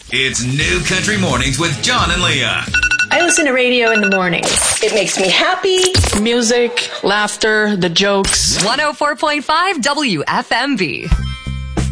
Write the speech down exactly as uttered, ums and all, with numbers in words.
It's New Country Mornings with John and Leah. I listen to radio in the mornings. It makes me happy. Music, laughter, the jokes. one oh four point five W F M B.